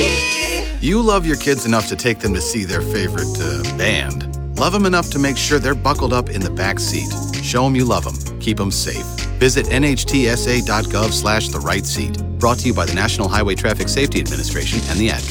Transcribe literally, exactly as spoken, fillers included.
You love your kids enough to take them to see their favorite uh, band. Love them enough to make sure they're buckled up in the back seat. Show them you love them. Keep them safe. Visit nhtsa.gov slash the right seat. Brought to you by the National Highway Traffic Safety Administration and the Ad